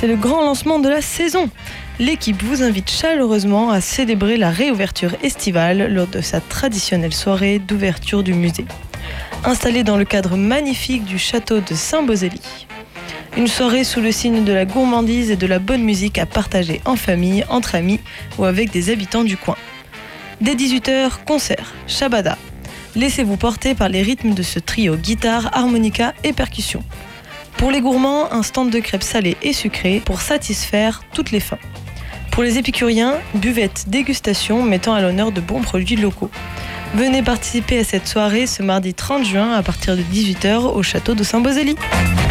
c'est le grand lancement de la saison. L'équipe vous invite chaleureusement à célébrer la réouverture estivale lors de sa traditionnelle soirée d'ouverture du musée. Installée dans le cadre magnifique du château de Saint-Bosely. Une soirée sous le signe de la gourmandise et de la bonne musique à partager en famille, entre amis ou avec des habitants du coin. Dès 18h, concert, Shabada. Laissez-vous porter par les rythmes de ce trio guitare, harmonica et percussion. Pour les gourmands, un stand de crêpes salées et sucrées pour satisfaire toutes les faims. Pour les épicuriens, buvette dégustation mettant à l'honneur de bons produits locaux. Venez participer à cette soirée ce mardi 30 juin à partir de 18h au château de Saint-Bosely.